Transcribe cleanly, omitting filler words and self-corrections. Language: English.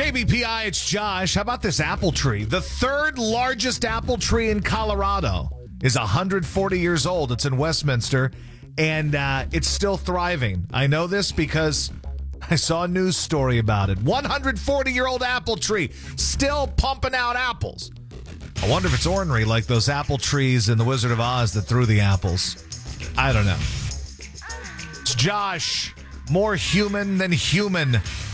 KBPI, it's Josh. How about this apple tree? The third largest apple tree in Colorado is 140 years old. It's in Westminster, and it's still thriving. I know this because I saw a news story about it. 140-year-old apple tree still pumping out apples. I wonder if it's ornery like those apple trees in The Wizard of Oz that threw the apples. I don't know. It's Josh, more human than human.